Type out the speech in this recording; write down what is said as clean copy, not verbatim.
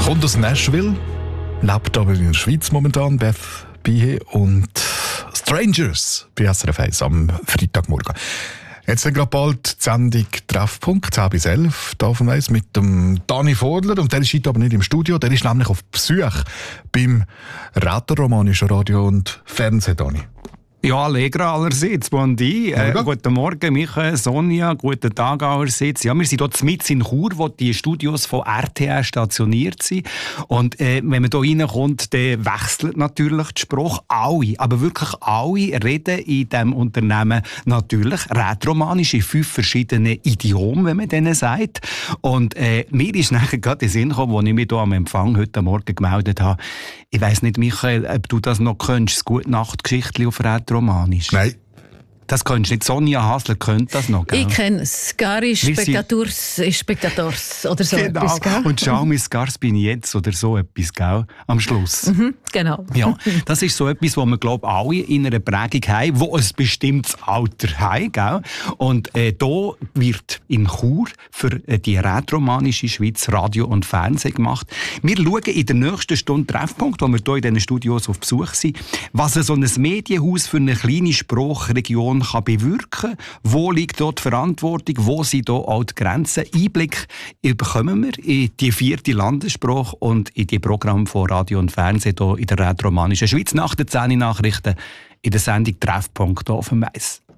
Kommt aus Nashville, lebt aber in der Schweiz momentan, Beth Bihe, und Strangers bei SRF 1 am Freitagmorgen. Jetzt sind gerade bald die Sendung Treffpunkt, 10 bis 11, da von weiss, mit dem Dani Vordler. Und der ist heute aber nicht im Studio, der ist nämlich auf Besuch beim Rätoromanischen Radio und Fernsehen, Dani. Ja, Allegra allerseits, Bondi. Guten Morgen, Michael, Sonja, guten Tag allerseits. Ja, wir sind hier mitten in Chur, wo die Studios von RTR stationiert sind. Und wenn man hier reinkommt, dann wechselt natürlich der Spruch. Alle, aber wirklich alle reden in diesem Unternehmen natürlich rätoromanisch in 5 verschiedenen Idiomen, wenn man denen sagt. Und mir ist nachher gerade in den Sinn gekommen, als ich mich hier am Empfang heute Morgen gemeldet habe. Ich weiss nicht, Michael, ob du das noch kennst, das Gute-Nacht-Geschichtli auf Rätoromanisch. Nein. Das kennst du nicht. Sonja Hasler könnte das noch, gell? Ich kenne Scari Spectators oder so genau. etwas, gell? Und schau mir Scars bin ich jetzt oder so etwas, gell? Am Schluss. Genau. Ja, das ist so etwas, was wir, glaube ich, alle in einer Prägung haben, wo ein bestimmtes Alter haben, gell? Und da wird in Chur für die rätoromanische Schweiz Radio und Fernsehen gemacht. Wir schauen in der nächsten Stunde Treffpunkt, wo wir hier in diesen Studios auf Besuch sind, was so ein Medienhaus für eine kleine Sprachregion kann bewirken. Wo liegt dort die Verantwortung? Wo sind da auch die Grenzen? Einblick bekommen wir in die 4. Landessprache und in die Programme von Radio und Fernsehen hier in der rätoromanischen Schweiz nach den 10 Nachrichten in der Sendung Treffpunkt auf dem Weiss.